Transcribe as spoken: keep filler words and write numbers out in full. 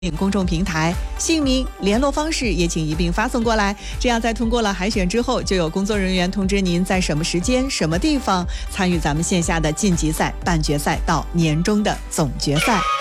公众平台，姓名、联络方式也请一并发送过来。这样在通过了海选之后，就有工作人员通知您在什么时间、什么地方参与咱们线下的晋级赛、半决赛到年终的总决赛。